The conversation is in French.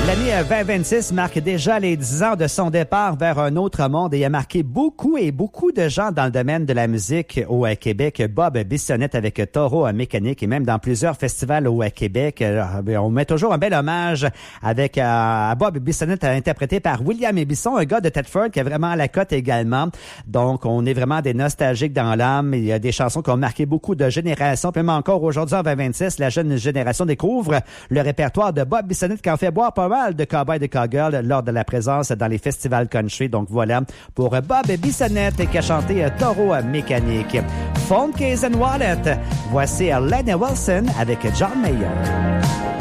L'année 2026 marque déjà les 10 ans de son départ vers un autre monde et a marqué beaucoup de gens dans le domaine de la musique au Québec. Bob Bissonnette avec Taureau Mécanique et même dans plusieurs festivals au Québec. On met toujours un bel hommage avec Bob Bissonnette interprété par William Ébisson, un gars de Thetford qui est vraiment à la cote également. Donc, on est vraiment des nostalgiques dans l'âme. Il y a des chansons qui ont marqué beaucoup de générations. Puis même encore aujourd'hui en 2026, la jeune génération découvre le répertoire de Bob Bissonnette qui en fait boire pas mal de cowboys et de cowgirls lors de la présence dans les festivals country. Donc voilà pour Bob Bissonnette qui a chanté Taureau Mécanique. Phone Case and Wallet. Voici Lenny Wilson avec John Mayer.